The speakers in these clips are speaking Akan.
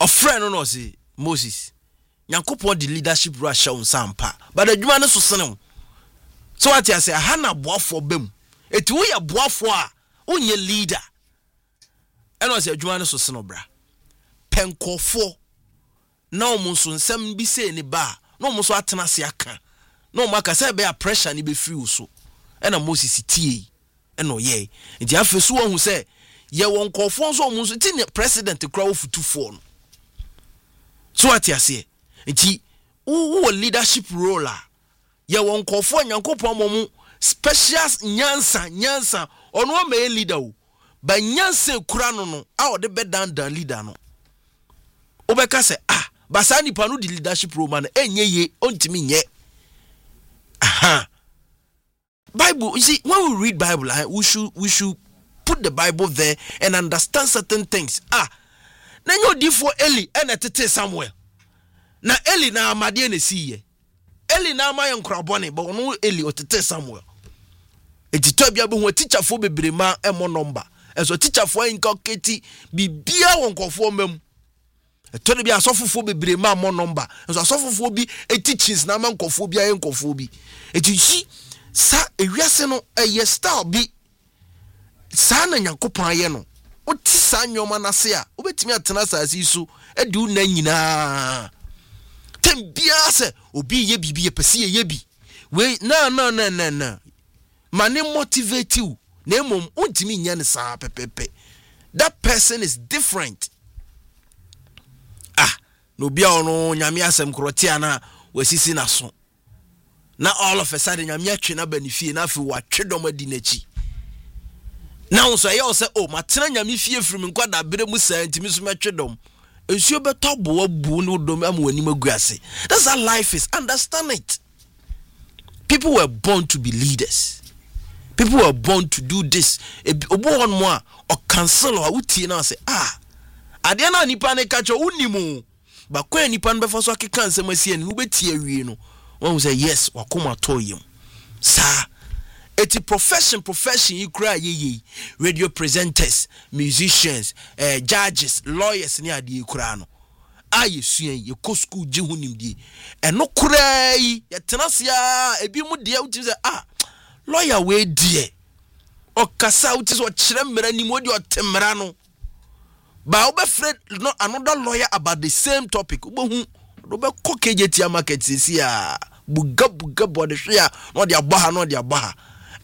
a friend no say Moses Nyankopon the leadership role show sampa but adwuma no so sene so what you say hana boafo bem eti wo ya boafo a onye leader eno say adwuma no so sene bra penkofo na omunso nsem bi say ni ba na omunso atena se aka na omaka say be a pressure ni be free so ena Moses tie eno ye nti afeso wo hu say ye won kofo so omunso ti ni president kra wo futu fo no so what you say nti wo leadership role a ye won kofo Nyankopon momu special nyansa ono o me leader o ba nyansa kura no a o de be dan leader no obeka se basa nipa no di leadership role man enye ye ontimi nye Bible, you see, when we read Bible, we should put the Bible there and understand certain things. Na nyo di for Eli ena tete Samuel. Na Eli na amade na siye. Eli na ama yankrabone but no Eli otete Samuel. Etito bia be ho teacher fo bebre ma emo number. Enso teacher fo inkoketi bibia wonkofo mam. Etore bia asofofo bebre ma mo number. Enso asofofo bi teachings na ma nkofo bia enkofo bi. Etichi sa ewiase no eye style bi sa na Nyankopon aye no. Oti sa nyoma na se a obetimi atena asase so edi una nyina tembia se obi ye bibi ye pese ye bi we na mane motivate you na emom ontimi nya ne sa pepepe. That person is different. No bia ono nyame asem krotia na wasisi na so na all of a sudden nyame atwe na banifie na afi watwe dom adi nachi. Now so you say matena nyame fie firi me kwada bere mu sa ntimi so metwe dom ensuo beto bo abu no dom am wani maguase. That's how life is. Understand it. People were born to be leaders. People were born to do this. Obo on mo or cancel or uti na say ade na nipa ne kacho unimu ba kwa nipa no befo so akeka nsem asie ne ubeti awie no one say yes wakoma toyem sa eti profession yi kura ye radio presenters, musicians, judges, lawyers ni ade kura no ayesua ye ko school je hunimdie eno kura yi ye tenasia ebi mu de uti say lawyer we die okasa uti so kire mmara ni modi otemra no ba obe friend no another lawyer about the same topic obo kokejeti market sisi buga body hwe no de agbaha no de agbaha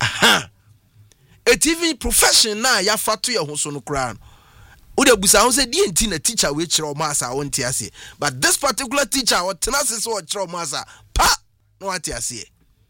a TV profession na ya fato ye ho so no kra no ude busa ho say die enti na teacher we kire o masa wonte ase but this particular teacher what tenase so kire o masa pa no ate ase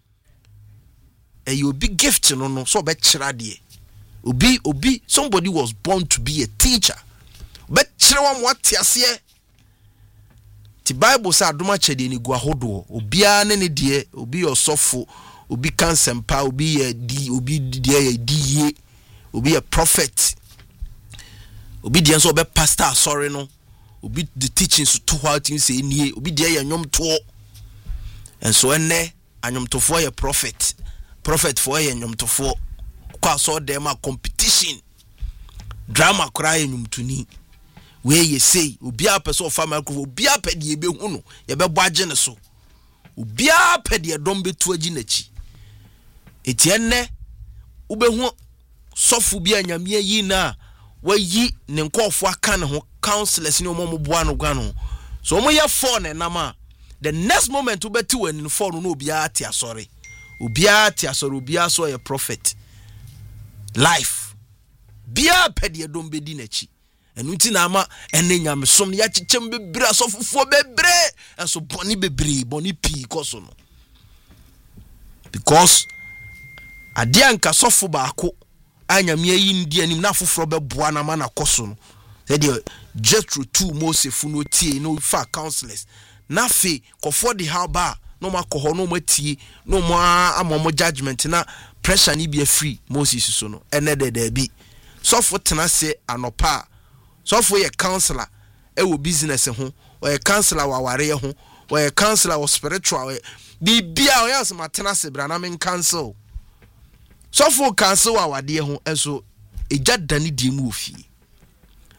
you big gift no so be kira de obi somebody was born to be a teacher but kire wa mo ate ase ti Bible say adoma chede ni gua hodo obia ne de obi osofo obi kansempa obi obi die obi a prophet obi de so be pastor sorry no obi the teachings to what you say nie obi de ya nyom to and so enne anyom to for your prophet for your nyom to for kwa so dem a competition drama cry nyom to ni where you say obi a person of family obi a pede ebe hu no ye be boage ne so obi a pede dom betu agi nachi etienne ubehu sofu bi anyame yi na wayi ne nkofo aka ne ho counselors ne omo boa no gwa no so omo ye for ne nama the next moment ubeti wani for no obi a tia sorry obi a so ye prophet life bia pede dom bedi nachi enuti na ama ene nyamesom ya chichem bebre asofofo bebre enso boni pi koso no because adianka sofo baako anyame yi ndi anim na afoforo beboa na ma na koso no say the Jethro 2 Moses fu no tie no fa counselors na fe kofo de how ba no makoho no matie no mo amomo judgment na pressure ni be free Moses so no ene de bi sofo tena se anopa sofo ye counselor e wo business ho o ye counselor wa ware ho o ye counselor wa spiritual bibia o yas matena se bra na men cancel sofo cancel wa wade ho enso eja dani di mu ofie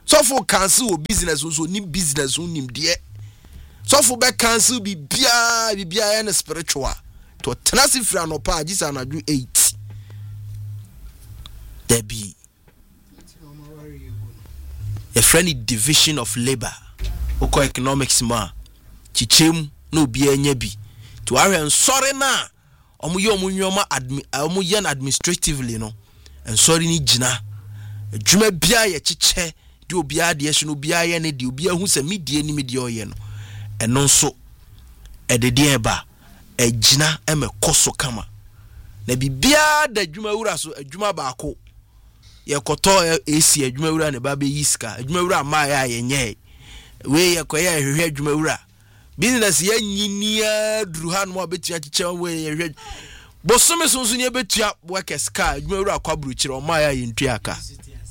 so for cancel business so ni business unim de so for be cancel bibia na spiritual to tenasi fra no pa agisa na do 8 there be a friendly division of labor oko economics ma chichem no obi anya bi to are sorry na omuye omunwoma omuye administratively no and sorry ni gina adwuma bia ye chiche de obi ade hye no bia ye ne de obi ahu se medie ni medie oye no eno nso edede eba agina emekoso kama na bibia da adwuma wura so adwuma baako ye koto AC adwuma wura ne ba be yiska adwuma wura ma ya ye nye we ye koya hwehwe adwuma wura business ya nyinia duru han mo betua chiche we ye hwehwe bosome sonso ne betua workers car adwuma wura kwaburu kire o ma ya ye ntua aka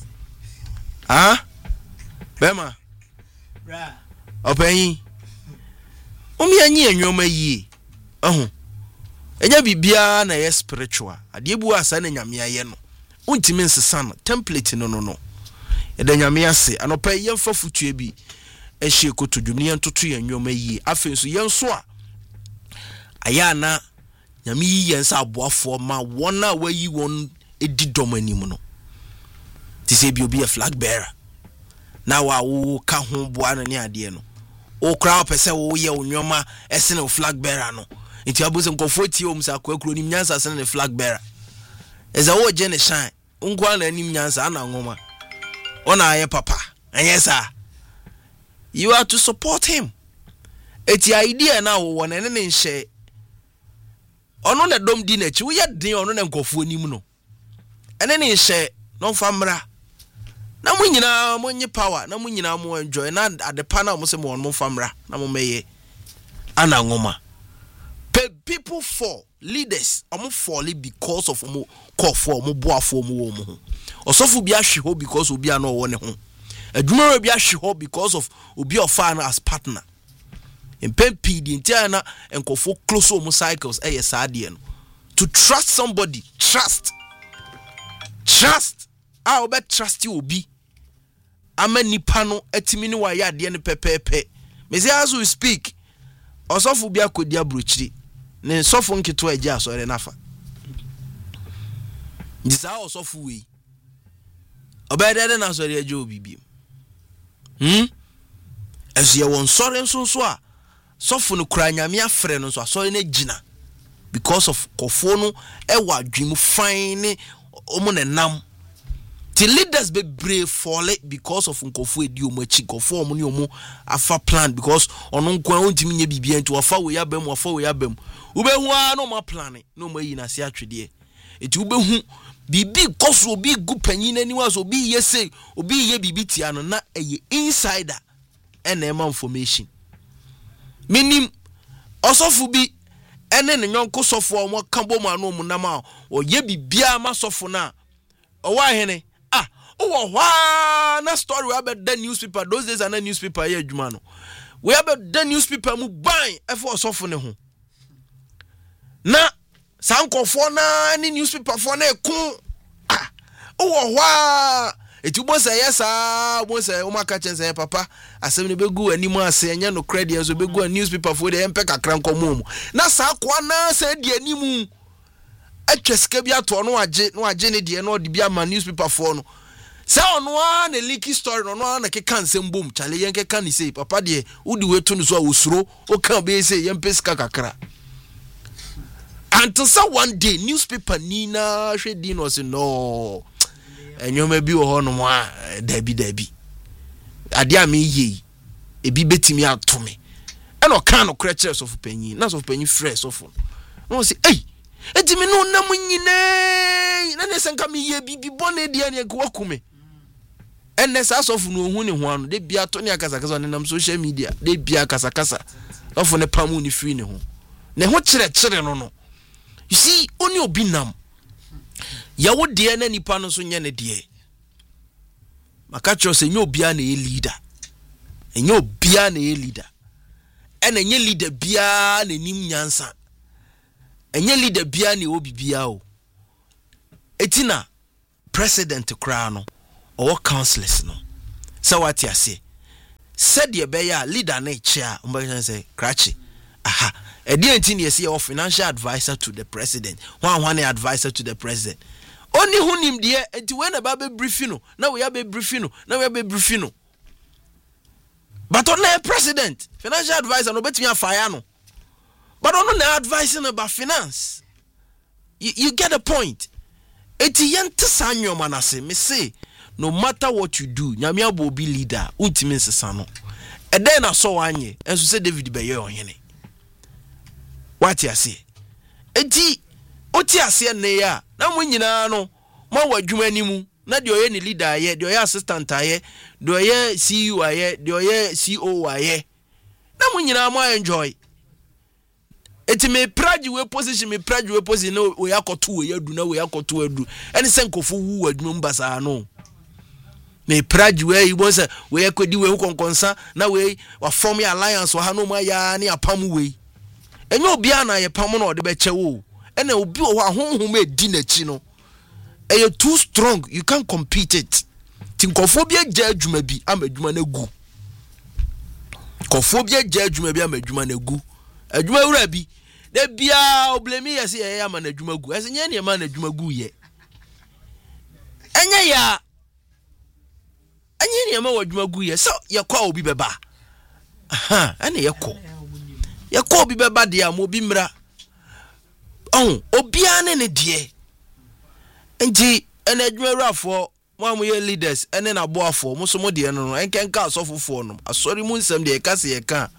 bema bra open omi anyi enwoma yi enya bibia na ye spiritual ade ebu asa na nyame aye no untimi nsesa no template no ede nyame ase anopa yemfa futue bi ehye kotodwumni entoto ye nwoma yi afenso yenso a aya na nyame yi yensa aboafo ma wona wayi won edi domanim no ti se bi obi a flag bearer na wa wo ka ho boa no ne ade no o kra pese wo ye onwoma esene o flag bearer no nti abuze nkofo tie omsa akwa ni nyansa sene ne flag bearer eza wo je ne shine unkwa na anim nyansa ana ngoma ona aye papa anyesa you have to support him eti idea na wo wona ne nhye ono na dom di na chi wo ye den ono na nkofo nim no ene ne nhye no famra na munyina monye power na munyina mo enjoy na adepa na mo se mo famra na mo meye ana ngoma people fall leaders fall because of call for mo boafo mo wo mo ho osofu bi ahwe ho because obi ana wo ne ho adwuma bi ahwe ho because of obi ofa na as partner in pempidi ntia na enkofo close o mo cycles saade no to trust somebody trust I will trust you obi ama nipa no atimi ni wa ya de ne pepepe me say as we speak osofu bi akodi abrochiri ne sofo nketo agya asore nafa ndisa osofu we obedede na asore agya obibi ezie won sore nso a sofo no kura nyame afre no so asore na gina because of kofo no ewa adwim fine omo ne nam the leaders be brave fall because of nkofo edi omachi kofo omo ne omo afa plan because ono nkwa ontimi nya bibia nti wafa we yabam ubehu a no ma plan no ma yi na se atwede eti ubehu bibi koso obi gu panyin ani wa so obi yese obi ye bibi tia no na eye insider ena ema information minim osofu bi ene ne nyonko sofo omo kambo ma no mu nam a oye bibia ma sofo na owa hene na story we have the newspaper those days and newspaper here adwuma no we have the newspaper mu ban efo sofo ne ho na sankofo na ni newspaper fo na ekun eti bo say yes bo say o maka chense papa asem ne begu animu ase enya no credit so begu newspaper fo de empe kakra nkomo na sa kwa na sa di animu atwesika bi ato no age ne de no de bi ama newspaper fo no say ono na leaky story no na keka nsem bom chale yen keka ni say papa de udi wetu no so osuro o kan be say yen pesika kakra until so one day newspaper ni na hwedi no say no enyoma bi wo ho no mo a dabi ade a me ye ebi betimi atome e no kan no creatures of panyin na so panyin fresh of no say eh etimi no na munyine na ne senka me ye bibi bone de ne ko akume enne sa so fu no hu ne ho ano de bia to ne akasakasa ne nam social media de bia akasakasa ofo ne pamu ni free ne ho kire no you see oni obi nam ya wo de na nipa no so nye ne de maka cho se nye obi a na leader enye obi a na leader ena nye leader bia na nim nyansa enye leader bia na obi bia o etina president kra no or councillors no So what you say? Said ye be ya leader na chair. Say Krachi. Aha. A DNT you see financial advisor to the president. One advisor to the president. Only who him there and to when a baby briefing. Now we have a briefing. Now we have a briefing. But on the president, financial advisor no bet me a fire no. But on the advising about finance. You get the point. Etiyente sanyo manase me say no matter what you do, nyame abo be leader, untimi nsesa no. E den na so wanye, enso say David beye ohene. What you say? Eti oti ase ne ya, na mo nyina no, mo wadwuma animu, na de oye ni leader aye, de oye assistant aye, de oye CEO aye, de oye CEO aye. Na mo nyina mo enjoy. Eti me praji we position no we akoto we adu na we akoto adu. Eni se nkofo wu adwuma mbasa no. Me praji we ibo se we akodi we konkonsa na we wa form alliance wa no ma ya ne apam we. Enye obi ana ye pam no de be che wo. Ena obi wo ahonhom e di na chi no. You too strong, you can't compete it. Tinkofo bi agya adwuma bi amadwuma na gu. Kofo bi agya adwuma bi amadwuma na gu. Adwuma wura bi de bia oblemi yesi ye ya mana adwuma gu. Ese nye ne ma na adwuma gu ye. Enya ya anya ne ma adwuma gu ye. So ye kwa obi beba. Aha, ene ye kwa. Ye kwa obi beba de am obi mra. Oh, obi ane ne de. Nti ene adwuma wurafo mo ye leaders ene na boafo mo so mo de no enkenka asofofo no. Asori mu nsem de ye ka se ye ka.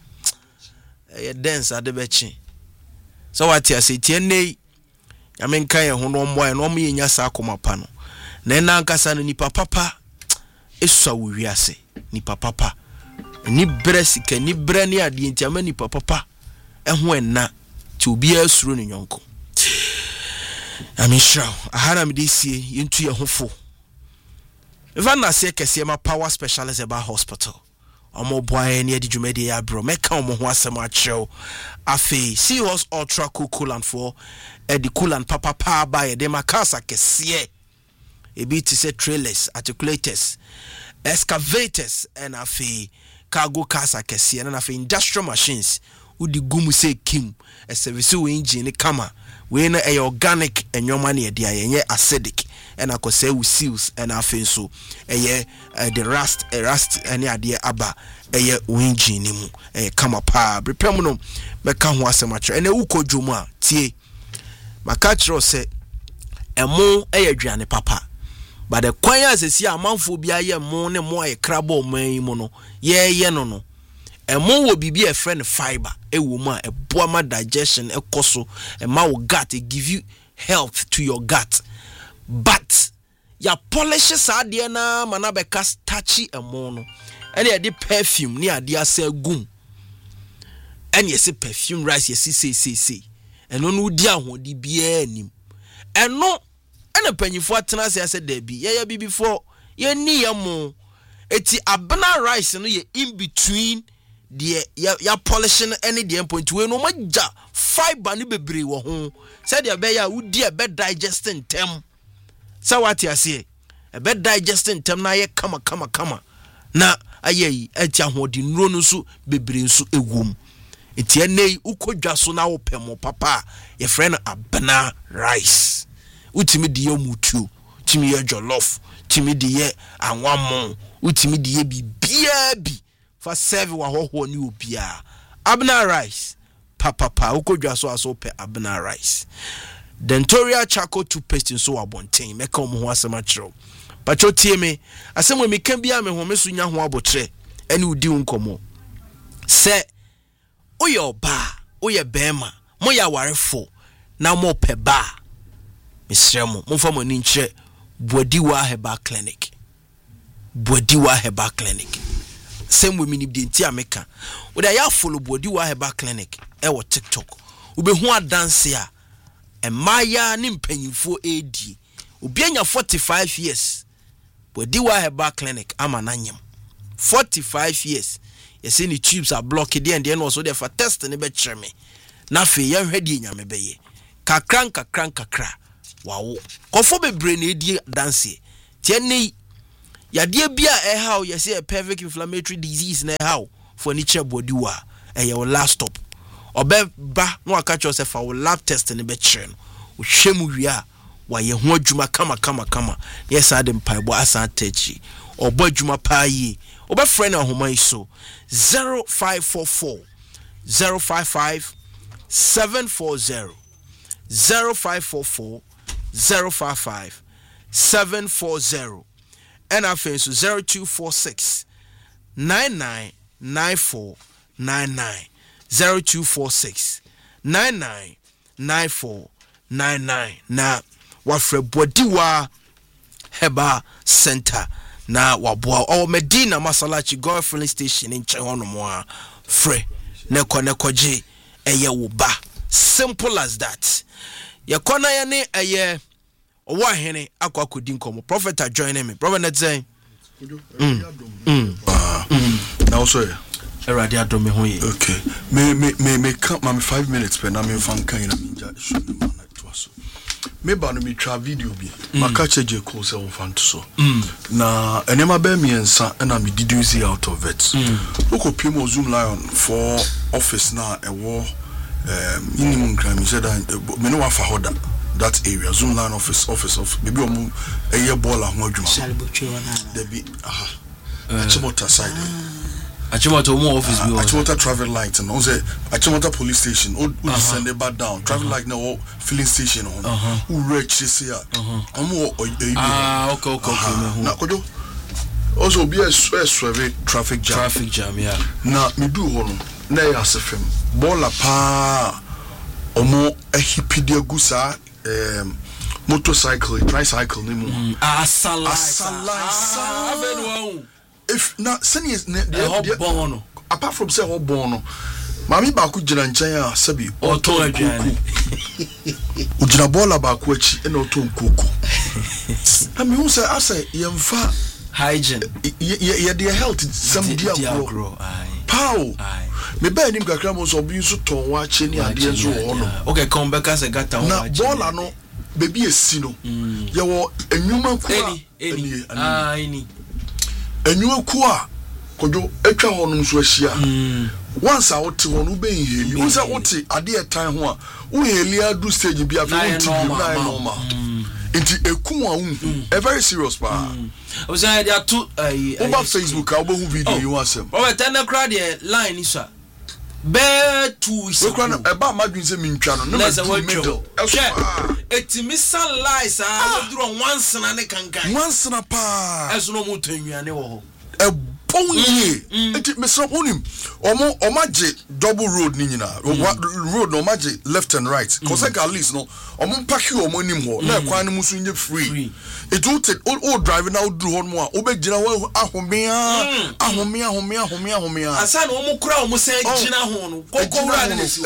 A dance at the bechi. So what you say, Tiene, I mean, Kaya, who no more and only in your Sakoma pano. Nena Cassano ni papa is so we say, ni papa. Ni bresica, ni brania, the intiame ni papa. And when na to be a running uncle. I mean, sure, I had him this year into your home. If I not say, Cassima power specialist about hospital. Omo boy near the Jumedia bro. Meka omo ho asema show. Afi Seahorse Ultra Cool Coolant for the coolant papa power by the makasa kesiye. Ebi to say trailers, articulators, excavators, and afi cargo kasa kesiye. And afi industrial machines. Udi gumu say kim. A service engine kama. We na a organic and your money dia yenye acidic. And I could say with seals and I feel so the rust any idea aba winji nimu kama pa prepamuno meka ho asemacho ene uko juma tie makachro se emo aduane papa but the kwan asesi amanfo bia ye mo ne mo krabo man mu no ye no emo wo bibi e friend fiber ewo mu a eboa ma digestion ekoso e ma wo gut e give you health to your gut. But ya polish sadie na manabeka starchy emono ene ye de perfume ni ade asa gum ene ye se perfume rice ye si eno no di ahodi bia anim eno ene panyifo atena se da bi ye bi before ye ni ye mo eti abna rice no ye in between the ya polishing any the point we no maja fiber ni bebre wo ho said ya be ya udi e be digesting tem. So what you say? A bed digesting tem na ye kama na aye eti ahodi nro no so bebre nso egum eti enei ukodwa so na wo pemo papa ye friend abana rice utimi de ye mutu timi ye jollof timi de ye anwamon utimi de ye bibia bi for serve wa hoho ni obia abana rice papa ukodwa so aso pe abana rice. Dentorial charcoal toothpaste so abonten meka omo ho asema kiro pacho tie me asem we meka bia me ho meso nya ho abotre ene udi nkomo se oye ba oye bema mo ya warefo na mo pe ba misremo mo fa mo ni nche Bodiwa Herbal Clinic same we mini de ntia meka we da ya follow Bodiwa Herbal Clinic e wo TikTok ube hu adanse a Maya ni mpanyimfo edi obianya 45 years Bodiwa Herbal Clinic amananyem 45 years yesi ni tubes are blocked and then also there for test ne be kyereme na fe ye hwede nyame beye kakra wawo kofo bebre na edi dance tie nei Yadia bia how you say a pelvic inflammatory disease na how for nature body wa your last stop. Obe ba no catch yourself for lab test ne be kire no. O hwemu wia wa ye ho adwuma kama. Yes adem paibo asan tachi. Obo adwuma pa yi. Obe friend na homa iso 0544 055 740 0544 055 740 and our face 0246 999499 0246 999499 na wafre bodiwa heba center na waboa o Medina Masalachi Golf filling station in Chehonomoa free nekoje eye wo ba simple as that ye kona ye ne eye owo hene akwakodin komo prophet are joining me prophet net say now so erade adom me ho ye okay me come 5 minutes pe na me fan kan na minja show me man to so me ba no me tra video bi maka je ko se on fan to so na enema ba mi ensa na me deduce out of it oko pimo Zoom Lion for office na ewo minimum crime said me no wa fa hoda that area Zoom Lion office of maybe omo eye ball ho adwuma there be Achimota side Achimota omo office bi Achimota traffic light and say Achimota police station o send it back down traffic light now filling station on who reach this here omo okay na kojo also be a survey traffic jam yeah na me do ho no na ya sefem bola pa omo ehipidia gusa motorcycle tricycle ni mu asala if na seni the apart from say ho bon mami ba ku gina nchen a sabi oto aduane ujina bola ba ku achi e na oto nkoko na me hu say asa yemfa hygiene ye the health some dia grow pow me ba nim kakra mo so bi so ton wa achi ni ade so ho no okay come back as a gata na bola no baby esi no ye wo enwuma ku ani enwuma ku a kojo etwa ho no so ahia once a wote ho no be heli once a wote ade etan ho a wo heli adu stage bi afi wo ti na normal inti ekum a a very serious pa o say they are too over Facebook a wo video you want some o ten crowd the line is be two is we kran e ba madwin se mintwa no na middle etimi sunlight a duro once na ne kankan once na pa eso no mu tanwiane wo ho e ponye enti mesro onim omaje double road ni nyina road no omaje left and right cause at least no pack you omonim ho na kwan no musu nye free it will take all driving out do hon mo a obegina ho ahomea asa no kura se gina ho no kokora nesi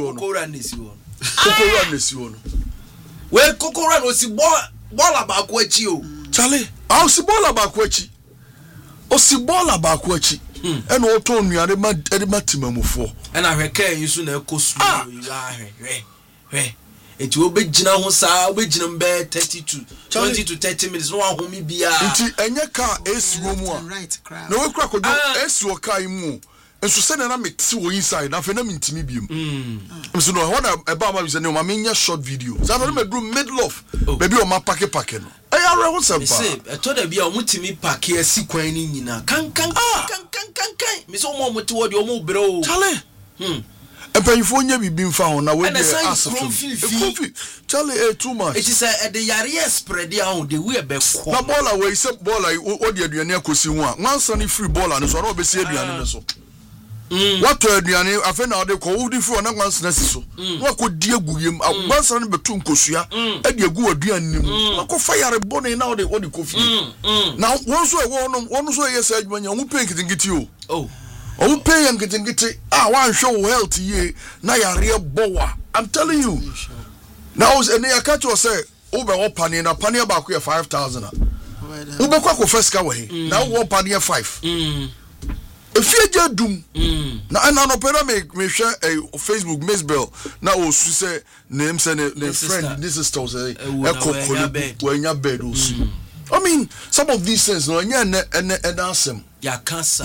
no we kokora no si bola ba ko achi o chale a si bola ba ko achi Osibola bakwachi eno oto nuare ma timamufo ena hweka yisu na ekosu hwe eti obegina ho saa obegina mbe 20 to 30 minutes no ahomi bia enti enye ka esiwo mu a na we kura kojo esiwo kai mu enso se na meti wo inside na fe na mintimi biem so no ho eba ma bi se ne ma menya short video za no me do middle of baby o ma pack no ayare ho sempa se eto da bia o mutimi pack asi kwan ni nyina kan mi so mo moti wo de o mo bre o chale empanyfo nya bibi mfa ho na we dey asofim chale too much it is the yare spread down the way be ko na bola we say bola o de aduane akosi ho a nwansa ni free bola no so na obesi aduane ne so what aduane afa na ode ko wudi free na nwansa na siso wa ko die aguyem nwansa ne betu nkosua e de agu aduane nim na ko fire bone na ode kofi na wonso e won so yes adwanya hu pay kitingiti o oh pay yan kitingiti wan show health ye na yare bowa I'm telling you now was any catch or say over opani na pani ba ko 5,000 ube kwa first ka we na wo pani 5 efie jadum na no pera me hwe Facebook Mesbel na o su say name say ne friend this is to say e kokolo wanya bed o su I mean, some of these things, no, and awesome. Ya cancer.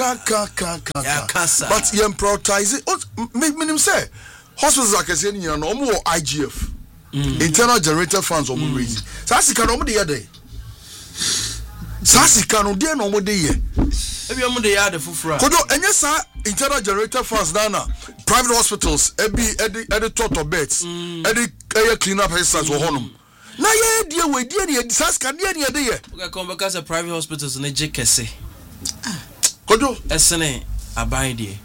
But you prioritize it. Meaning say, hospitals like I said, you know, more IGF, internal generator funds, or more raising. Sassy can over the other day. Sassy can do no more day. Maybe I'm the other for and yes, sir, internal generator funds, Dana, private hospitals, every total beds, every clean up his sons or honum. Na ye dear we dear Saska dear dear. Okay, come because the private hospitals in the JKC. Kodo, Esene, a binding.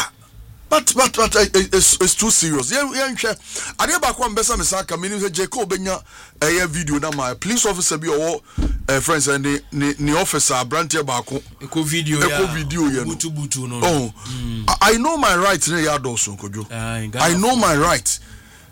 But it's too serious. Yeah, I never come besa mesaka meaning Jacob Benya a video na my police officer be or friends and the officer brantia bako. Eco video you know. Butu no. Oh, I know my rights in the yard also, Kojo. I know my rights.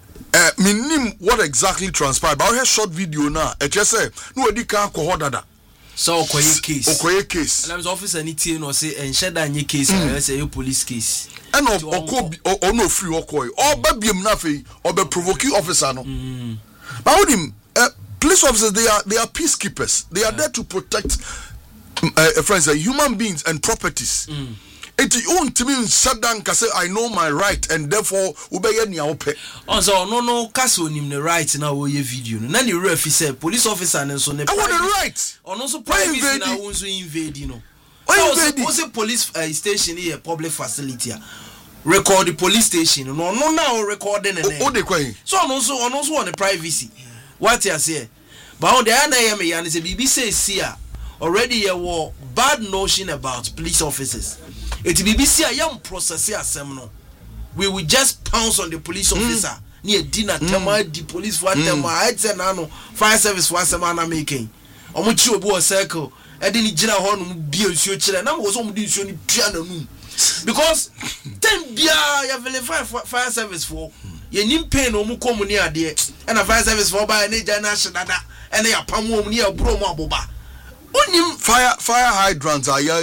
Minim what exactly transpired, but I have short video now. I just say no edi kan ko hodada. So Okoye case. And I was officer anything or say and shed any case I say police case. And or no free Okoye. Or babiem na fe or be provoking officer no. But with him police officers they are peacekeepers. They are there to protect friends human beings and properties. It won't to me shut down say I know my right and therefore ubeye ni awope. So no castle nim the right na wo ye video no. Na ni ref say police officer and so ne. I want the right. Or no so private na won so invade no. Also police station here public facility. Record the police station no now recording and so also on the privacy. What you say? But on the other hand me and say BBC say already a war bad notion about police officers. It BBC a young process asem no. We will just pounce on the police officer. Near dinner tema the police for tema I say no fire service for asem na making. Omuchi obu o circle e dey ni gina ho no bi ensuo kire na wo so mu di ensuo ni tua na nu. Because ten bia ya verify fire service for ye nim pain no mu kom ni ade e na fire service for ba na ja na hyedada e na ya pamo mu ni ya bro mu aboba. Onim fire hydrants are ya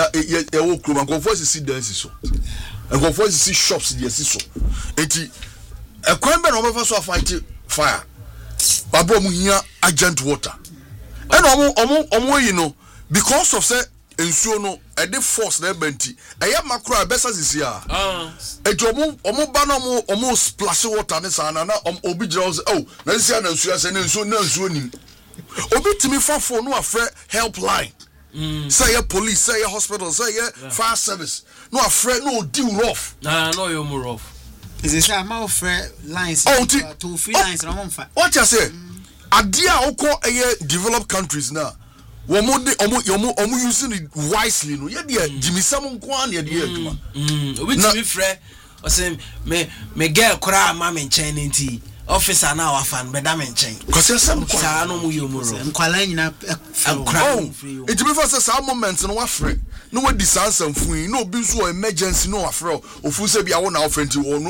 wo krom and for see dance so and for see shops dey see so enti e kwan be na omo so fight fire babo mu hia agent water and omo you know because of say ensuo no e dey force na benti e ya makro besa sisi a enti omo ba na omo splash water ne sa na obi gira say oh na sisi na ensuo say na ensuo nim obi timi fa phone no afre helpline say your police say your hospital say your fire service no afre no deal rough no you more rough is it say my friend lines to free lines na won fa what you say adia okọ developed countries now omo using it wisely no ye dey jimisam nko an ye dey aduma obi timi frɛ o say me girl kora ma me nchen nti officer na wa fan be da me nchen because some sa no mu yomuro nkwala nyina it be for say moment no wa frɛ no wa di sansan fun no obi so emergency no wa frɛ ofu se bia wo na ofrenti